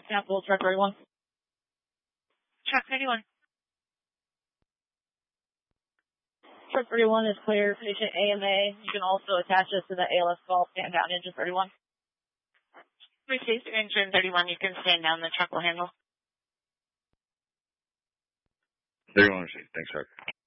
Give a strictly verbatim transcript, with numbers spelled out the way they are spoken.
Sample, truck thirty-one. Truck thirty-one. Truck thirty-one is clear. Patient A M A. You can also attach this to the A L S call. Stand down, engine thirty-one. Received, engine thirty-one. You can stand down. The truck will handle. thirty-one received. Thanks, sir.